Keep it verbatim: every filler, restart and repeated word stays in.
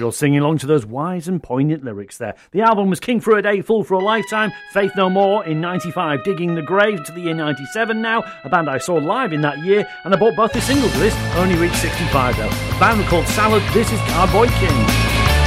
you're singing along to those wise and poignant lyrics there. The album was King for a Day, Fool for a Lifetime, Faith No More in ninety-five, Digging the Grave to the year ninety-seven now, a band I saw live in that year, and I bought both the singles of this, only reached sixty-five though. A band called Salad, this is Cardboy King.